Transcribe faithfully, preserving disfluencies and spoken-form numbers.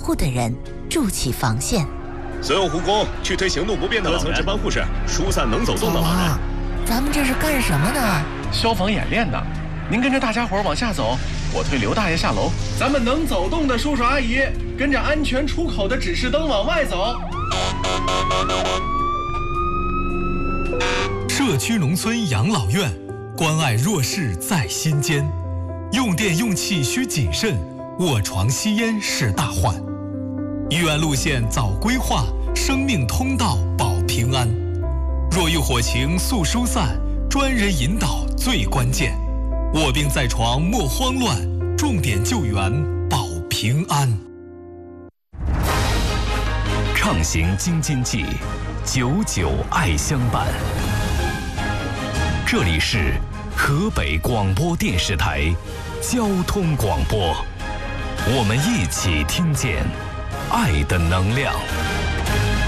护的人筑起防线。 所有护工去推行动不便的老人，各层值班护士疏散能走动的老人。 啊，咱们这是干什么呢？ 消防演练呢。您跟着大家伙往下走，我推刘大爷下楼。咱们能走动的叔叔阿姨，跟着安全出口的指示灯往外走。 社区农村养老院，关爱弱势在心间。用电用气需谨慎，卧床吸烟是大患。医院路线早规划，生命通道保平安。若遇火情速疏散，专人引导最关键。卧病在床莫慌乱，重点救援保平安。 畅行京津冀，久久爱相伴。这里是河北广播电视台交通广播，我们一起听见爱的能量。